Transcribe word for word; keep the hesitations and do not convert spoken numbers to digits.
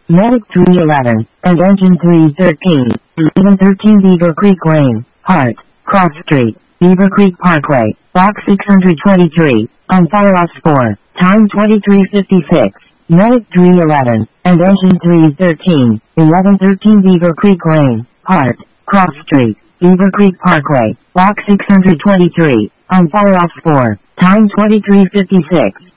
Medic three eleven, and Engine three thirteen, eleven thirteen Beaver Creek Lane, Hart, Cross Street, Beaver Creek Parkway, Box six hundred twenty-three, on Firehouse four, time twenty-three fifty-six. Medic three eleven, and Engine three thirteen, eleven thirteen Beaver Creek Lane, Hart, Cross Street, Beaver Creek Parkway, Box six hundred twenty-three, on Firehouse four, time twenty-three fifty-six.